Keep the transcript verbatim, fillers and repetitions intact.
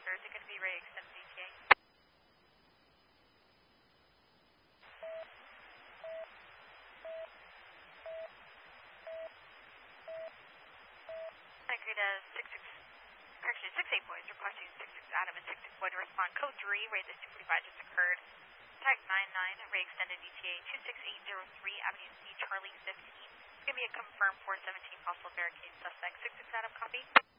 sir. Is it going to be ready to extend the E T A? Agreed as six six, correction, six eight boys requesting six six Adam and six six boy to respond. Code three, rate this two forty-five just occurred. Tag nine nine, ray extended E T A two six eight zero three, Avenue C, Charlie fifteen. It's going to be a confirmed four seventeen, possible barricade suspect. six six Adam, copy.